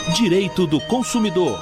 Direito do consumidor.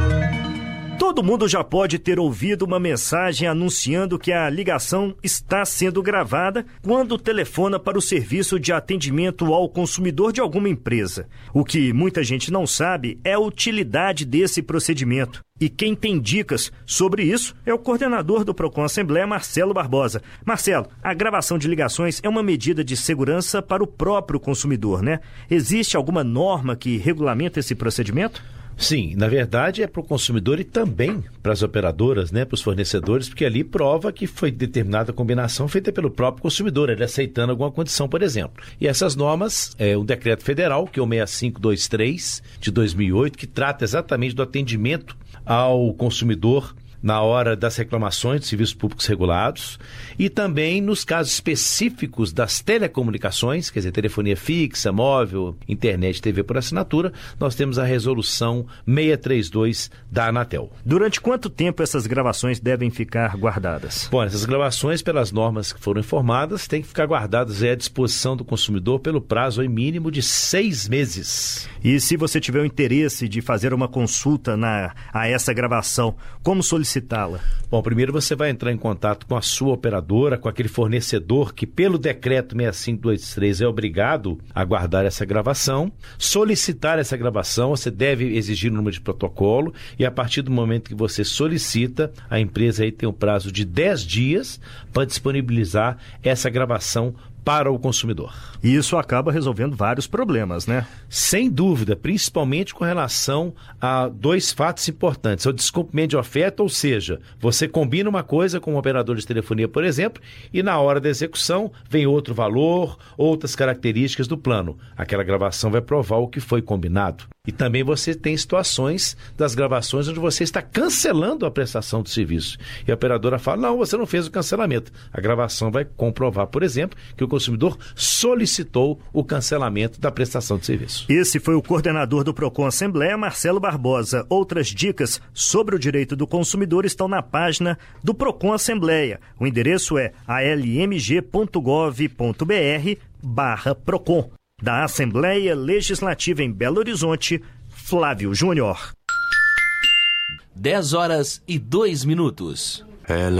Todo mundo já pode ter ouvido uma mensagem anunciando que a ligação está sendo gravada quando telefona para o serviço de atendimento ao consumidor de alguma empresa. O que muita gente não sabe é a utilidade desse procedimento. E quem tem dicas sobre isso é o coordenador do Procon Assembleia, Marcelo Barbosa. Marcelo, a gravação de ligações é uma medida de segurança para o próprio consumidor, né? Existe alguma norma que regulamenta esse procedimento? Sim, na verdade é para o consumidor e também para as operadoras, né, para os fornecedores, porque ali prova que foi determinada combinação feita pelo próprio consumidor, ele aceitando alguma condição, por exemplo. E essas normas, o decreto federal, que é o 6523 de 2008, que trata exatamente do atendimento ao consumidor na hora das reclamações de serviços públicos regulados e também nos casos específicos das telecomunicações, quer dizer, telefonia fixa, móvel, internet, TV por assinatura, nós temos a resolução 632 da Anatel. Durante quanto tempo essas gravações devem ficar guardadas? Bom, essas gravações, pelas normas que foram informadas, têm que ficar guardadas à disposição do consumidor pelo prazo mínimo de 6 meses. E se você tiver o interesse de fazer uma consulta a essa gravação, como solicitá-la? Bom, primeiro você vai entrar em contato com a sua operadora, com aquele fornecedor que pelo decreto 6523 é obrigado a guardar essa gravação, solicitar essa gravação, você deve exigir o número de protocolo e a partir do momento que você solicita, a empresa aí tem um prazo de 10 dias para disponibilizar essa gravação para o consumidor. E isso acaba resolvendo vários problemas, né? Sem dúvida, principalmente com relação a 2 fatos importantes. O descumprimento de oferta, ou seja, você combina uma coisa com um operador de telefonia, por exemplo, e na hora da execução vem outro valor, outras características do plano. Aquela gravação vai provar o que foi combinado. E também você tem situações das gravações onde você está cancelando a prestação do serviço. E a operadora fala, não, você não fez o cancelamento. A gravação vai comprovar, por exemplo, que o consumidor solicitou o cancelamento da prestação de serviço. Esse foi o coordenador do Procon Assembleia, Marcelo Barbosa. Outras dicas sobre o direito do consumidor estão na página do Procon Assembleia. O endereço é almg.gov.br/Procon. Da Assembleia Legislativa em Belo Horizonte, Flávio Júnior. 10 horas e 2 minutos.